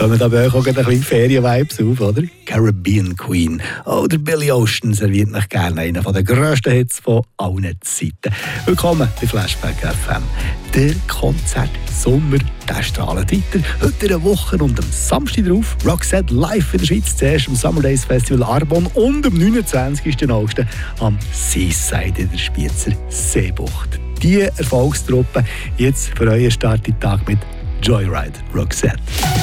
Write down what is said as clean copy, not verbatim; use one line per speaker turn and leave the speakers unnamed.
Kommen da bei euch auch ein bisschen Ferien-Vibes auf, oder? Caribbean Queen oder Billy Ocean serviert euch gerne einen der grössten Hits von allen Zeiten. Willkommen bei Flashback FM. Der Konzert Sommer, der strahlt weiter. Heute eine Woche und am Samstag drauf Roxette live in der Schweiz. Zuerst am Summer Days Festival Arbon und am 29. August am Seaside in der Spitzer Seebucht. Die Erfolgstruppe jetzt für euren Start in den Tag mit Joyride Roxette.